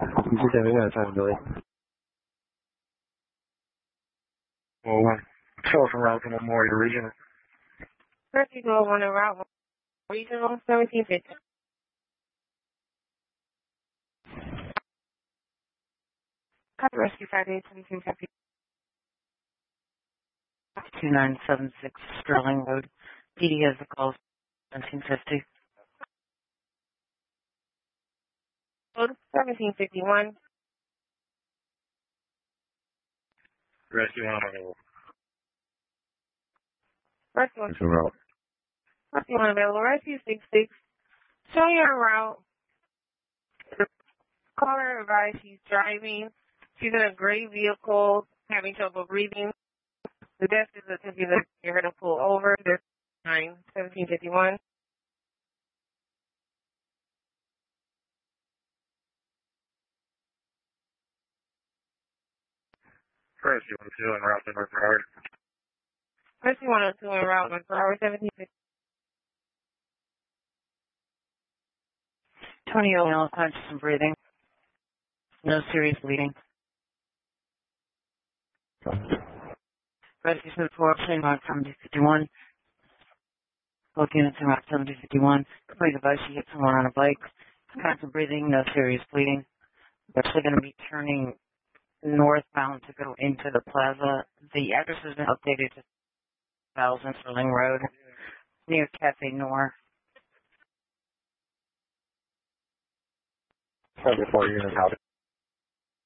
你之前没敢上对。 Tell from Route to Memorial Regional. Rescue 201 en Route Regional 1750. Copy Rescue 58 1750. 2976 Sterling Road. PD has the call 1750. Code 1751. Rescue 1 available. Rescue 1. It's a route. Rescue 1 available. Rescue 66. Showing you en route. The caller advised she's driving. She's in a gray vehicle, having trouble breathing. The desk is attempting to get her to pull over. There's 1751. Rescue 1-2 en route to North Broward. Rescue 102 en route North Broward 1750. Tony O'Neill, conscious and breathing. No serious bleeding. Rescue 74, same route 1751. Both units in route 1751. Complete device, she hit someone on a bike. Constant breathing, no serious bleeding. They're actually going to be turning northbound to go into the plaza. The address has been updated to 1000 Sterling Road, near Cafe Noir. 74 units out.